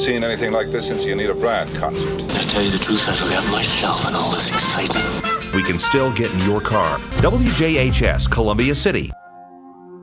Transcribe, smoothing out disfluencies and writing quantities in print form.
seen anything like this since the Anita Bryant concert. To tell you the truth, I forgot myself in all this excitement. We can still get in your car. WJHS, Columbia City.